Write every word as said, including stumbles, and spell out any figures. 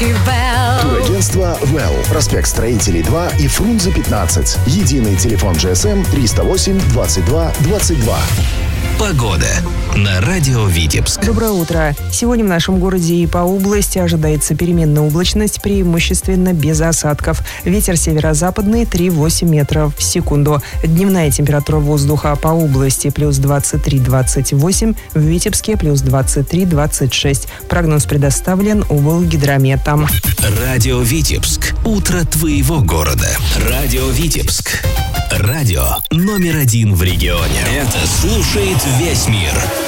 Турагентство «Well». Проспект Строителей два и Фрунзе пятнадцать. Единый телефон джи эс эм триста восемь двадцать два двадцать два. Погода на радио Витебск. Доброе утро. Сегодня в нашем городе и по области ожидается переменная облачность, преимущественно без осадков. Ветер северо-западный три-восемь метров в секунду. Дневная температура воздуха по области плюс двадцать три - двадцать восемь, в Витебске плюс двадцать три - двадцать шесть. Прогноз предоставлен Облгидрометом. Радио Витебск. Утро твоего города. Радио Витебск. Радио номер один в регионе. Это слушает весь мир.